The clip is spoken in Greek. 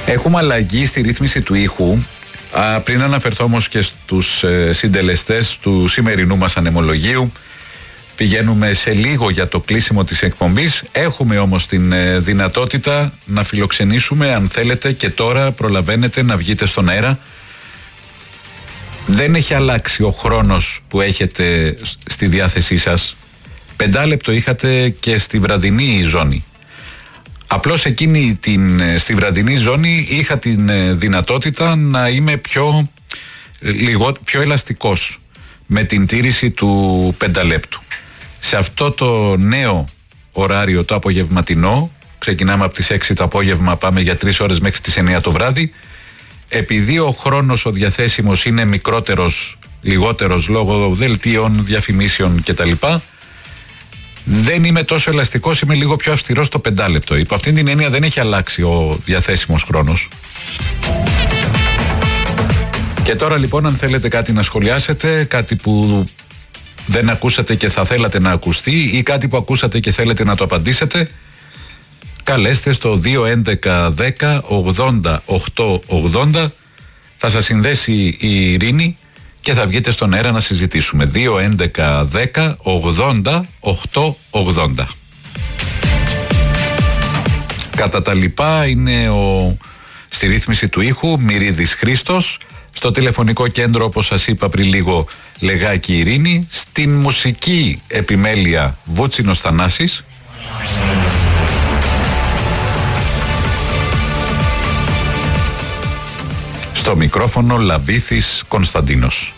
Έχουμε αλλαγή στη ρύθμιση του ήχου. Πριν αναφερθώ όμως και στους συντελεστές του σημερινού μας ανεμολογίου, πηγαίνουμε σε λίγο για το κλείσιμο της εκπομπής. Έχουμε όμως την δυνατότητα να φιλοξενήσουμε, αν θέλετε, και τώρα προλαβαίνετε να βγείτε στον αέρα. Δεν έχει αλλάξει ο χρόνος που έχετε στη διάθεσή σας. 5 λεπτό είχατε και στη βραδινή ζώνη. Απλώς στη βραδινή ζώνη είχα την δυνατότητα να είμαι πιο ελαστικός με την τήρηση του 5 λεπτού. Σε αυτό το νέο ωράριο, το απογευματινό, ξεκινάμε από τις 6 το απόγευμα, πάμε για 3 ώρες μέχρι τις 9 το βράδυ. Επειδή ο χρόνος ο διαθέσιμος είναι μικρότερος, λιγότερος λόγω δελτίων, διαφημίσεων κτλ., δεν είμαι τόσο ελαστικός, είμαι λίγο πιο αυστηρός στο 5 λεπτό. Υπό αυτήν την έννοια δεν έχει αλλάξει ο διαθέσιμος χρόνος. Και τώρα λοιπόν, αν θέλετε κάτι να σχολιάσετε, κάτι που δεν ακούσατε και θα θέλατε να ακουστεί, ή κάτι που ακούσατε και θέλετε να το απαντήσετε, καλέστε στο 211 10 80 880. Θα σας συνδέσει η Ειρήνη και θα βγείτε στον αέρα να συζητήσουμε. 211 10 80 880. Κατά τα λοιπά είναι στη ρύθμιση του ήχου Μυρίδης Χρήστος. Στο τηλεφωνικό κέντρο, όπως σας είπα πριν λίγο, Λεγάκη Ειρήνη. Στην μουσική επιμέλεια Βούτσινος Θανάσης. Στο μικρόφωνο Λαβίθης Κωνσταντίνος.